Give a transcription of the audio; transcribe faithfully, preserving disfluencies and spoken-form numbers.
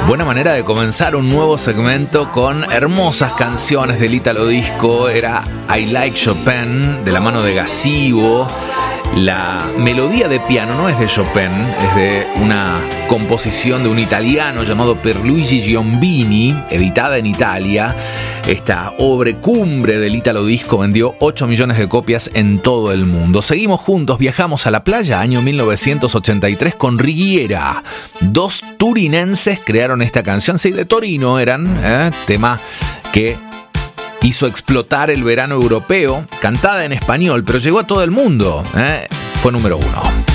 Buena manera de comenzar un nuevo segmento con hermosas canciones del Italo Disco. Era I Like Chopin, de la mano de Gazzibo. La melodía de piano no es de Chopin, es de una composición de un italiano llamado Pierluigi Giombini, editada en Italia. Esta obra cumbre del Italo Disco vendió ocho millones de copias en todo el mundo. Seguimos juntos, viajamos a la playa, año mil novecientos ochenta y tres, con Righiera. Dos turinenses crearon esta canción, sí, de Torino eran, ¿eh? tema que hizo explotar el verano europeo, cantada en español, pero llegó a todo el mundo, ¿eh? Fue número uno.